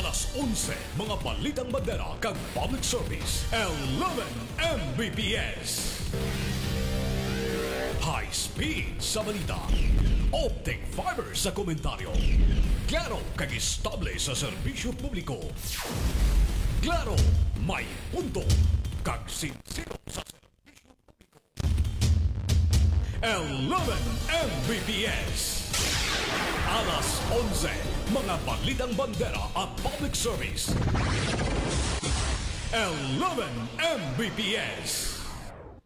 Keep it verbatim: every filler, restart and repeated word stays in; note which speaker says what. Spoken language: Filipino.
Speaker 1: Alas onse, mga balitang bandera kag public service. eleven M B P S. High speed sa balita. Optic fiber sa komentaryo. Klaro kag estable sa serbisyo publiko. Klaro, may punto kag sinsino sa serbisyo publiko. eleven M B P S. Alas onse, mga balitang bandera at public service. eleven M B P S.